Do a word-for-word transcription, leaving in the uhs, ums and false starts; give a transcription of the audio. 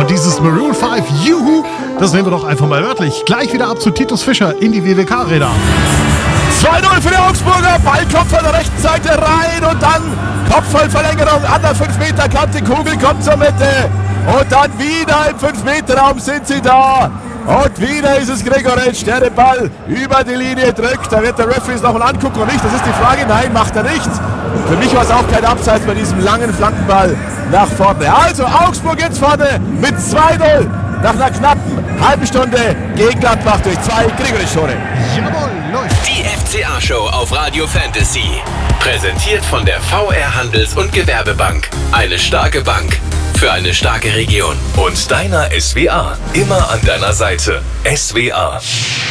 Und dieses Maroon fünf, Juhu, das nehmen wir doch einfach mal wörtlich. Gleich wieder ab zu Titus Fischer in die W W K-Räder. zwei null für die Augsburger, Ball kommt von der rechten Seite rein und dann Kopfballverlängerung an der fünf Meter Kante, Kugel kommt zur Mitte und dann wieder im fünf Meter Raum sind sie da. Und wieder ist es Gregoritsch, der den Ball über die Linie drückt. Da wird der Referee es nochmal angucken und nicht. Das ist die Frage. Nein, macht er nicht. Für mich war es auch kein Abseits bei diesem langen Flankenball nach vorne. Also Augsburg jetzt vorne mit zwei null nach einer knappen halben Stunde gegen Gladbach durch zwei Gregoritsch-Tore. Jawohl, läuft. Die F C A-Show auf Radio Fantasy. Präsentiert von der V R Handels- und Gewerbebank. Eine starke Bank für eine starke Region. Und deiner S W A. Immer an deiner Seite. S W A.